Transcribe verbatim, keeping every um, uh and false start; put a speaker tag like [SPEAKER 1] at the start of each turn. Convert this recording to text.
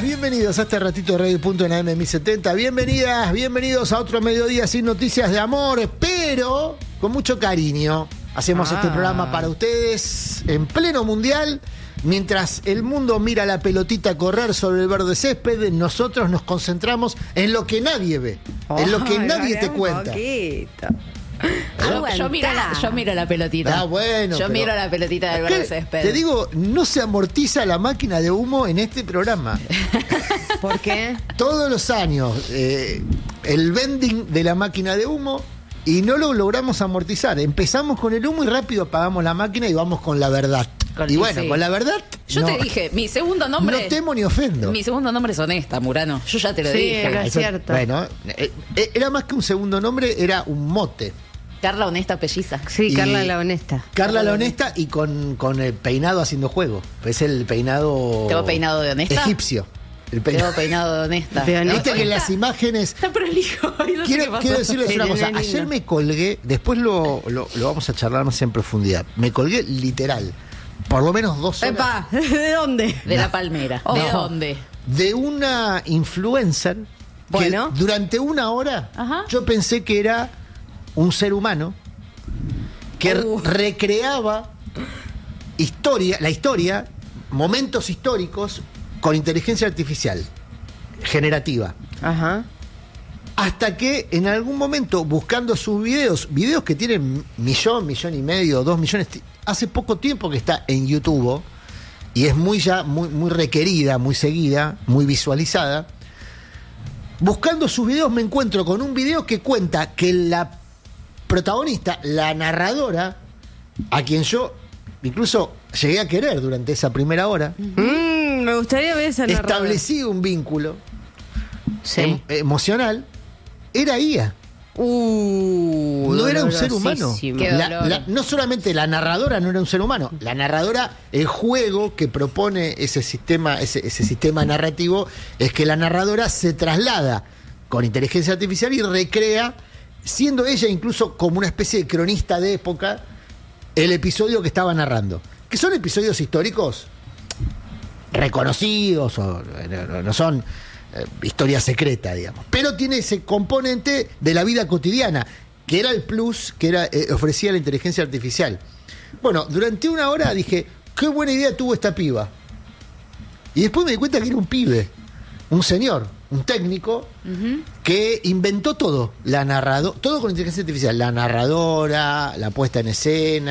[SPEAKER 1] Bienvenidas, bienvenidos a este ratito de Radio Punto en A M mil setenta. Bienvenidas, bienvenidos a otro mediodía sin noticias de amor, pero con mucho cariño. Hacemos ah. este programa para ustedes en pleno mundial. Mientras el mundo mira la pelotita correr sobre el verde césped, nosotros nos concentramos en lo que nadie ve, oh, en lo que nadie te cuenta.
[SPEAKER 2] Yo, yo, miro la, yo miro la pelotita.
[SPEAKER 1] Ah, bueno.
[SPEAKER 2] Yo miro la pelotita del verde césped.
[SPEAKER 1] Te digo, no se amortiza la máquina de humo en este programa.
[SPEAKER 2] ¿Por qué?
[SPEAKER 1] Todos los años, eh, el vending de la máquina de humo y no lo logramos amortizar. Empezamos con el humo y rápido apagamos la máquina y vamos con la verdad. Con, y bueno, sí. con la verdad.
[SPEAKER 2] Yo
[SPEAKER 1] no,
[SPEAKER 2] te dije, mi segundo nombre.
[SPEAKER 1] No temo ni ofendo.
[SPEAKER 2] Mi segundo nombre es Honesta, Murano. Yo ya te lo
[SPEAKER 3] sí,
[SPEAKER 2] dije.
[SPEAKER 3] Era
[SPEAKER 1] Eso,
[SPEAKER 3] cierto.
[SPEAKER 1] Bueno, eh, eh, era más que un segundo nombre, era un mote.
[SPEAKER 2] Carla Honesta Pelliza.
[SPEAKER 3] Sí,
[SPEAKER 1] y
[SPEAKER 3] Carla la Honesta.
[SPEAKER 1] Carla la Honesta y con, con el peinado haciendo juego. Es el peinado.
[SPEAKER 2] ¿Tengo peinado de Honesta?
[SPEAKER 1] Egipcio. El peinado.
[SPEAKER 2] Tengo peinado de Honesta.
[SPEAKER 3] De honesta.
[SPEAKER 1] Viste que en las imágenes.
[SPEAKER 2] Está prolijo. No
[SPEAKER 1] quiero,
[SPEAKER 2] sé qué pasó.
[SPEAKER 1] quiero decirles una
[SPEAKER 3] Sí,
[SPEAKER 1] cosa.
[SPEAKER 3] lindo.
[SPEAKER 1] Ayer me colgué, después lo, lo, lo vamos a charlar más en profundidad. Me colgué literal. Por lo menos dos horas.
[SPEAKER 3] Epa, ¿de dónde?
[SPEAKER 2] De
[SPEAKER 1] No.
[SPEAKER 2] la Palmera.
[SPEAKER 3] Oh.
[SPEAKER 2] ¿De
[SPEAKER 1] No.
[SPEAKER 2] dónde?
[SPEAKER 1] De una influencer.
[SPEAKER 3] Bueno.
[SPEAKER 1] Que durante una hora
[SPEAKER 2] Ajá.
[SPEAKER 1] yo pensé que era un ser humano que
[SPEAKER 3] Uh.
[SPEAKER 1] recreaba historia, la historia, momentos históricos con inteligencia artificial generativa.
[SPEAKER 3] Ajá.
[SPEAKER 1] Hasta que en algún momento, buscando sus videos, videos que tienen millón, millón y medio, dos millones, hace poco tiempo que está en YouTube y es muy ya muy, muy requerida, muy seguida, muy visualizada. Buscando sus videos me encuentro con un video que cuenta que la protagonista, la narradora, a quien yo incluso llegué a querer durante esa primera hora,
[SPEAKER 3] Mm, me gustaría ver esa narradora.
[SPEAKER 1] establecí un vínculo
[SPEAKER 3] Sí.
[SPEAKER 1] em- emocional, era I A.
[SPEAKER 3] Uh,
[SPEAKER 1] No era un ser humano.
[SPEAKER 3] dolorosísimo.
[SPEAKER 2] Qué
[SPEAKER 1] La-
[SPEAKER 2] dolor.
[SPEAKER 1] la- no solamente la narradora no era un ser humano, la narradora, el juego que propone ese sistema, ese, ese sistema narrativo, es que la narradora se traslada con inteligencia artificial y recrea, siendo ella incluso como una especie de cronista de época, el episodio que estaba narrando. Que son episodios históricos reconocidos, o no, no son eh, historia secreta, digamos. Pero tiene ese componente de la vida cotidiana, que era el plus que era, eh, ofrecía la inteligencia artificial. Bueno, durante una hora dije, qué buena idea tuvo esta piba. Y después me di cuenta que era un pibe, un señor, un técnico, uh-huh. que inventó todo, la narrado, todo con inteligencia artificial, la narradora, la puesta en escena,